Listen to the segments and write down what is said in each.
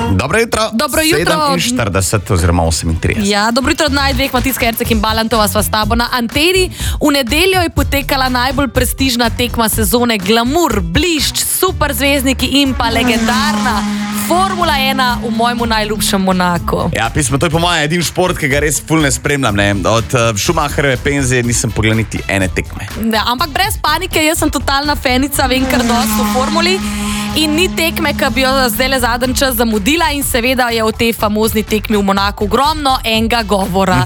Dobro jutro. Dobro jutro. 47 oziroma 38. Ja, dobro jutro od najdveh, Matijska Erceg in Balantova sva s tabo na anteni. V nedeljo je potekala najbolj prestižna tekma sezone Glamour, Blišč, Super zvezdniki in pa legendarna Formula 1 v mojemu najljubšem Monaku. Ja, pismo, to je po mojem edini šport, ki ga res ful ne spremljam. Ne? Od Schumacherjeve penzije nisem pogledal niti ene tekme. Ja, ampak brez panike, jaz sem totalna fenica, vem kar dosti v formuli. In ni tekme, ki bi jo zdaj zadnji čas zamudila, in seveda je o tej famozni tekmi v Monaku ogromno enega govora.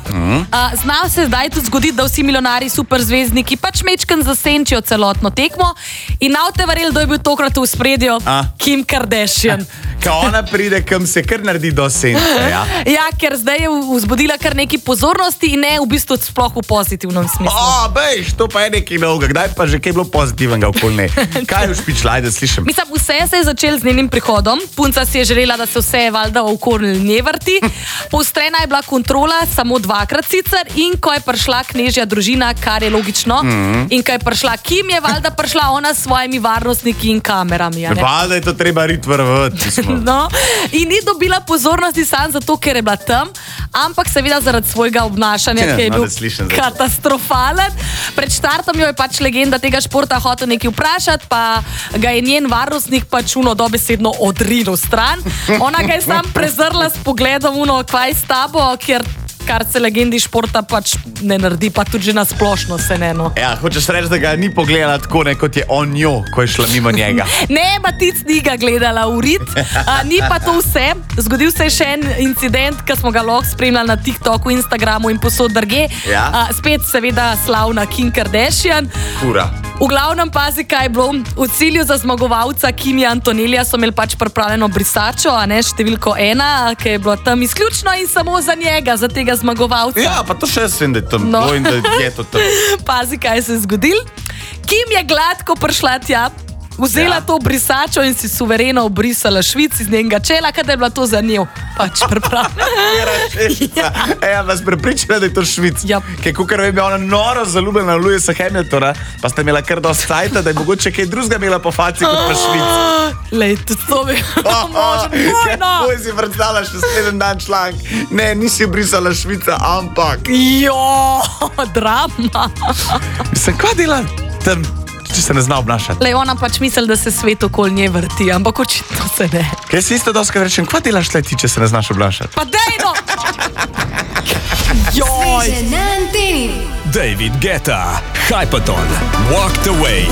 Zna se zdaj tudi zgoditi, da vsi milijonari, superzvezdniki pač mečken zasenčijo celotno tekmo in navte verjeli, da je bil tokrat v spredju Kim Kardashian. Ko ona pride, kam se kar naredi do senca, ja? Ja, ker zdaj je vzbudila kar nekaj pozornosti in ne v bistvu sploh v pozitivnem smislu. Bejš, to pa je nekaj novega. Kdaj pa že kaj bilo pozitivnega okoli ne? Kaj je špičla, ajde slišim. Mislim, vse se je začelo z njenim prihodom. Punca si je želela, da se vse valjda okoli nje vrti. Poostrena je bila kontrola, samo dvakrat sicer, in ko je prišla knežja družina, kar je logično, in ko je prišla Kim, je valjda prišla ona s svojimi varnostniki in kamerami. Valjda je to treba rit vrvati. No, in ni dobila pozornosti sam zato, ker je bila tam, ampak seveda zaradi svojega obnašanja, ki je bil katastrofalen. Pred štartom jo je pač legenda tega športa hotel nekaj vprašati, pa ga je njen varnostnik pač dobesedno odrinil stran. Ona ga je sam prezrla s pogledom kaj s tabo, kar se legendi športa pač ne naredi, pa tudi že na splošno se ne. No. Ja, hočeš reči, da ga ni pogledala tako, kot je on njo, ko je šla mimo njega. Ne, Matic ni ga gledala v rit. Ni pa to vse. Zgodil se je še en incident, ki smo ga lahko spremljali na TikToku, Instagramu in posod drugje. Ja. Spet seveda slavna Kim Kardashian. Ura. V glavnem pazi, kaj je bilo. V cilju za zmagovalca Kimija Antonelija so imeli pač pripravljeno brisačo, številko 1, ki je bilo tam izključno in samo za njega, za tega zmagovalca. Ja, pa to še sem, da je tam. No. In da je to tam. Pazi, kaj se je zgodil. Kim je gladko prišla tja, vzela to brisačo in si suvereno obrisala švic iz njenega čela, kada je bila to za njo pač pripravljena. Ja, vas prepričala, da je to švic. Ja. Ker kukar vem, je ona noro zaljubljena v Lewisa Hamiltona, pa ste imela kar dosti cajta, da je mogoče kaj drugega imela po faci kot pa švic. Lej, to bi možno. Kako si vrcala še sleden dan članek? Ne, nisi brisala švica, ampak. Drama. Mislim, kaj dela tam? Če se ne zna obnašati. Lej, ona pač misli, da se svet okoli nje vrti, ampak očitno se ne. Kaj si isto doskrat rečem, kva delaš tle ti, če se ne znaš obnašati? Pa dejno! David Guetta, Hyperton, Walked Away.